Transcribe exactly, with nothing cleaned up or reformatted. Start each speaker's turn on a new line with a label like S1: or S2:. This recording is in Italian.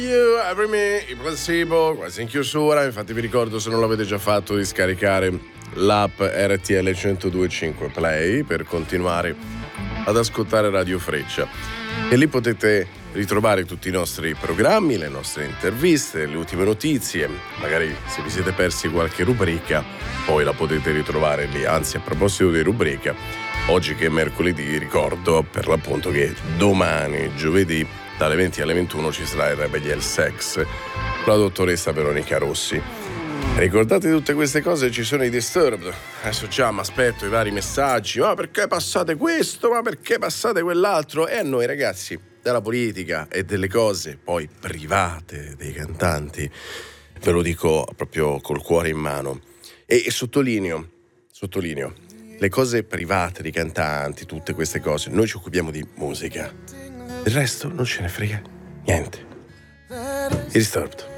S1: You, Every Me, i Placebo, quasi in chiusura. Infatti vi ricordo, se non l'avete già fatto, di scaricare l'app R T L centodue e cinque Play per continuare ad ascoltare Radio Freccia. E lì potete ritrovare tutti i nostri programmi, le nostre interviste, le ultime notizie. Magari se vi siete persi qualche rubrica, poi la potete ritrovare lì. Anzi, a proposito di rubrica, oggi che è mercoledì, ricordo per l'appunto che domani, giovedì, dalle venti alle ventuno ci sarà il Rebellion Sex con la dottoressa Veronica Rossi. Ricordate tutte queste cose, ci sono i Disturbed. Adesso già mi aspetto i vari messaggi. Ma perché passate questo? Ma perché passate quell'altro? E a noi ragazzi, della politica e delle cose poi private dei cantanti, ve lo dico proprio col cuore in mano. E, e sottolineo, sottolineo, le cose private dei cantanti, tutte queste cose, noi ci occupiamo di musica. Il resto non ce ne frega niente. I Disturbed.